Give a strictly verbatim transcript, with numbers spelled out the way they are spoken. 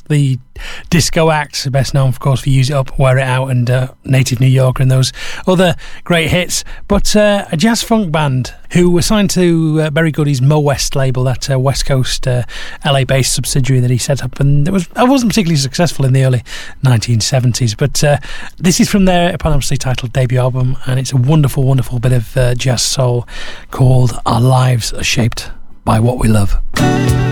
the disco act, best known, of course, for Use It Up, Wear It Out, and uh, Native New Yorker, and those other great hits. But uh, a jazz funk band who were signed to uh, Berry Goody's Mo West label, that uh, West Coast uh, L A-based subsidiary that he set up, and it was I wasn't particularly successful in the early nineteen seventies. But uh, this is from their eponymously titled debut album, and it's a wonderful, wonderful bit of uh, jazz soul called Our Lives Are Shaped by What We Love.